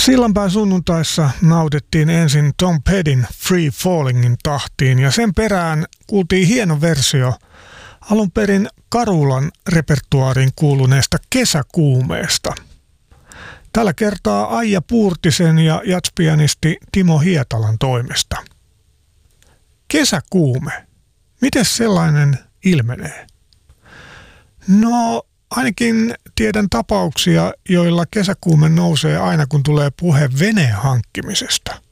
Sillanpään sunnuntaissa nautittiin ensin Tom Pettyn Free Fallingin tahtiin ja sen perään kuultiin hieno versio alun perin Karulan repertuaariin kuuluneesta Kesäkuumeesta. Tällä kertaa Aija Puurtisen ja jatspianisti Timo Hietalan toimesta. Kesäkuume. Miten sellainen ilmenee? No, ainakin tiedän tapauksia, joilla kesäkuume nousee aina kun tulee puhe veneen hankkimisesta.